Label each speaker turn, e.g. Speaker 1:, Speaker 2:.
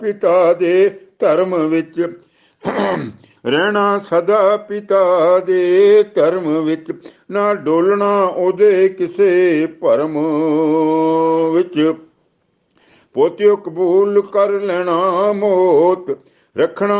Speaker 1: ਪਿਤਾ ਦੇ ਧਰਮ ਵਿੱਚ, ਰਹਿਣਾ ਸਦਾ ਪਿਤਾ ਦੇ ਧਰਮ ਵਿੱਚ, ਨਾ ਡੋਲਣਾ ਉਹਦੇ ਕਿਸੇ ਭਰਮ ਵਿੱਚ। ਪੋਤਿਓ ਕਬੂਲ ਕਰ ਲੈਣਾ ਮੋਤ, ਰੱਖਣਾ